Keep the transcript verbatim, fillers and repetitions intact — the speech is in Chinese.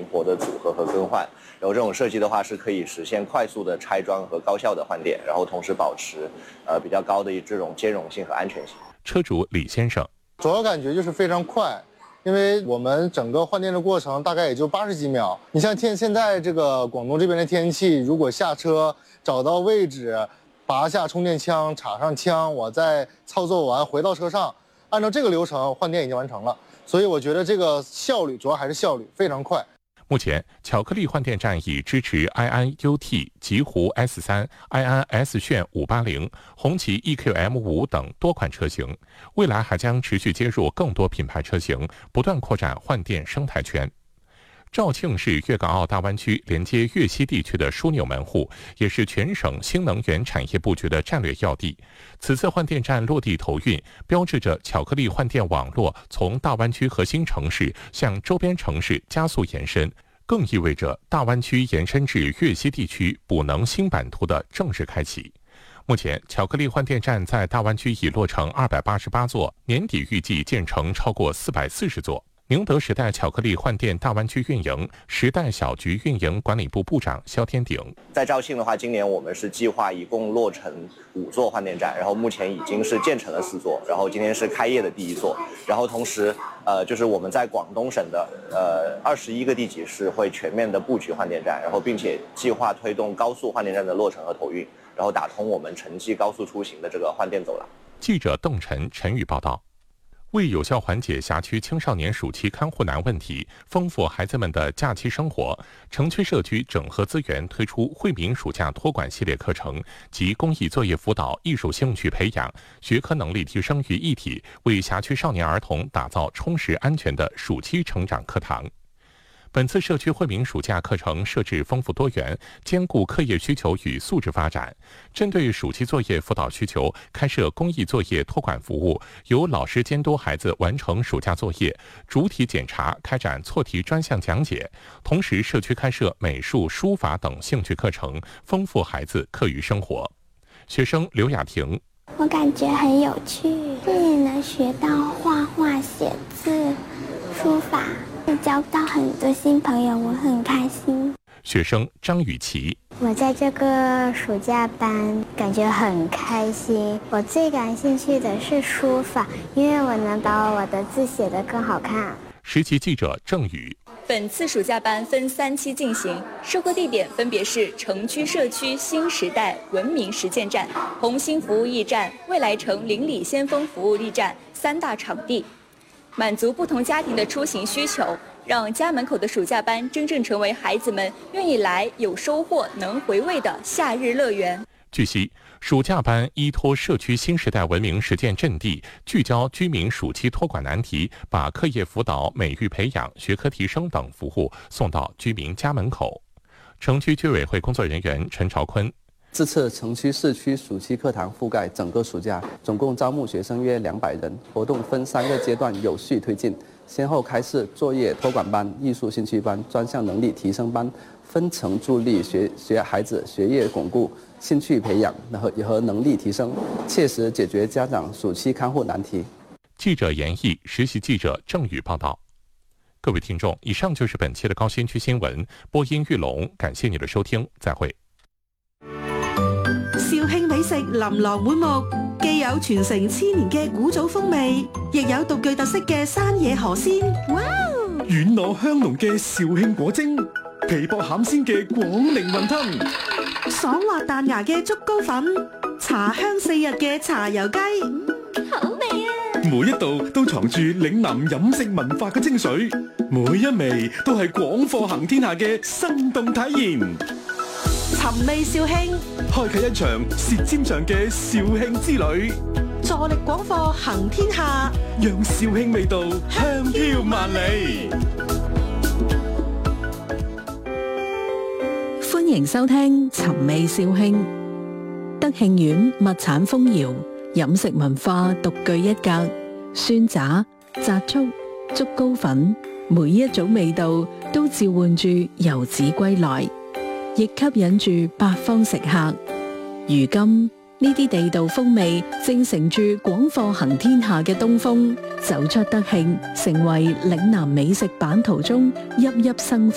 活的组合和更换。然后这种设计的话是可以实现快速的拆装和高效的换电，然后同时保持呃比较高的这种兼容性和安全性。 车主李先生， 主要感觉就是非常快。因为我们整个换电的过程大概也就八十几秒。你像天现在这个广东这边的天气，如果下车找到位置，拔下充电枪，插上枪，我再操作完回到车上，按照这个流程换电已经完成了。所以我觉得这个效率主要还是效率非常快。 目前，巧克力换电站已支持 i安 U T、极狐 S 三、i安 S 炫五八零、红旗 E Q M 五等多款车型，未来还将持续接入更多品牌车型，不断扩展换电生态圈。肇庆是粤港澳大湾区连接粤西地区的枢纽门户，也是全省新能源产业布局的战略要地。此次换电站落地投运，标志着巧克力换电网络从大湾区核心城市向周边城市加速延伸，更意味着大湾区延伸至粤西地区补能新版图的正式开启。目前，巧克力换电站在大湾区已落成二百八十八座，年底预计建成超过四百四十座。宁德时代巧克力换电大湾区运营时代小局运营管理部部长肖天鼎， 在肇庆的话，今年我们是计划一共落成五座换电站，然后目前已经是建成了四座，然后今天是开业的第一座，然后同时，呃，就是我们在广东省的呃二十一个地级市会全面的布局换电站，然后并且计划推动高速换电站的落成和投运，然后打通我们城际高速出行的这个换电走廊。 记者邓晨、陈宇报道。为有效缓解辖区青少年暑期看护难问题，丰富孩子们的假期生活，城区社区整合资源推出惠民暑假托管系列课程及公益作业辅导、艺术兴趣培养、学科能力提升于一体，为辖区少年儿童打造充实安全的暑期成长课堂。本次社区惠民暑假课程设置丰富多元，兼顾课业需求与素质发展。针对暑期作业辅导需求，开设公益作业托管服务，由老师监督孩子完成暑假作业，主体检查，开展错题专项讲解。同时，社区开设美术、书法等兴趣课程，丰富孩子课余生活。学生刘雅婷， 我感觉很有趣，这里能学到画画、写字、书法。交到很多新朋友，我很开心。 学生张雨琪， 我在这个暑假班感觉很开心。我最感兴趣的是书法，因为我能把我的字写得更好看。 实习记者郑宇， 本次暑假班分三期进行，授课地点分别是城区社区新时代文明实践站、红星服务驿站、未来城邻里先锋服务驿站三大场地。满足不同家庭的出行需求，让家门口的暑假班真正成为孩子们愿意来、有收获、能回味的夏日乐园。 据悉，暑假班依托社区新时代文明实践阵地，聚焦居民暑期托管难题，把课业辅导、美育培养、学科提升等服务送到居民家门口。城区居委会工作人员陈朝坤， 这次城区市区暑期课堂覆盖整个暑假，总共招募学生约两百人。活动分三个阶段有序推进，先后开设作业托管班、艺术兴趣班、专项能力提升班，分层助力学学孩子学业巩固、兴趣培养和和能力提升，切实解决家长暑期看护难题。 记者严毅，实习记者郑宇报道。各位听众，以上就是本期的高新区新闻，播音玉龙，感谢你的收聽，再會。 肇慶美食琳琅滿目，既有傳承千年嘅古早風味，亦有獨具特色嘅山野河鮮。哇！ 軟糯香濃嘅肇慶果蒸，皮薄餡鮮嘅廣寧雲吞， 爽滑彈牙嘅竹糕粉，茶香四溢嘅茶油雞， 好味啊！ 每一道都藏住嶺南飲食文化嘅精髓，每一味都係廣貨行天下嘅生動體驗。 尋味肇慶， 開啟一場舌尖上嘅肇慶之旅， 助力廣貨行天下， 讓肇慶味道香飄萬里。 歡迎收聽尋味肇慶。德慶縣物產豐饒，飲食文化獨具一格，酸炸、炸竹、竹糕粉，每一種味道都召喚住遊子歸來，亦吸引住八方食客。如今呢啲地道風味正乘住廣貨行天下嘅東風，走出德慶，成為嶺南美食版圖中熠熠生